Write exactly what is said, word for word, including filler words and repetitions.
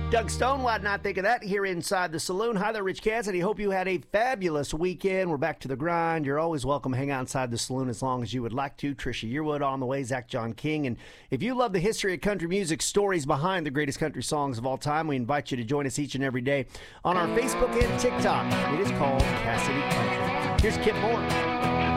Doug Stone, why not think of that here inside the saloon? Hi there, Rich Cassidy. Hope you had a fabulous weekend. We're back to the grind. You're always welcome to hang out inside the saloon as long as you would like to. Trisha Yearwood on the way, Zach John King. And if you love the history of country music, stories behind the greatest country songs of all time, we invite you to join us each and every day on our Facebook and TikTok. It is called Cassidy Country. Here's Kip Moore.